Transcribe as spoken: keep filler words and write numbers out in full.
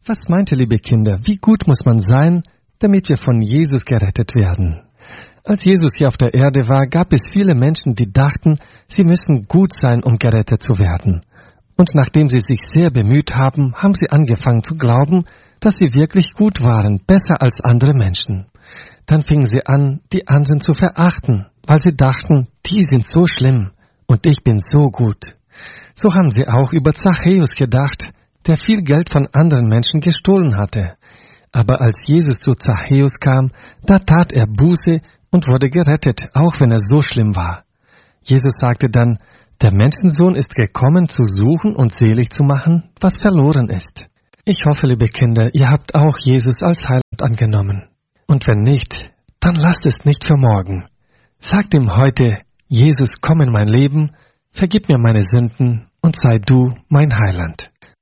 Was meint ihr, liebe Kinder, wie gut muss man sein, damit wir von Jesus gerettet werden? Als Jesus hier auf der Erde war, gab es viele Menschen, die dachten, sie müssen gut sein, um gerettet zu werden. Und nachdem sie sich sehr bemüht haben, haben sie angefangen zu glauben, dass sie wirklich gut waren, besser als andere Menschen. Dann fingen sie an, die anderen zu verachten, weil sie dachten, die sind so schlimm und ich bin so gut. So haben sie auch über Zachäus gedacht, der viel Geld von anderen Menschen gestohlen hatte. Aber als Jesus zu Zachäus kam, da tat er Buße und wurde gerettet, auch wenn er so schlimm war. Jesus sagte dann, der Menschensohn ist gekommen, zu suchen und selig zu machen, was verloren ist. Ich hoffe, liebe Kinder, ihr habt auch Jesus als Heiland angenommen. Und wenn nicht, dann lasst es nicht für morgen. Sagt ihm heute, Jesus, komm in mein Leben, vergib mir meine Sünden und sei du mein Heiland.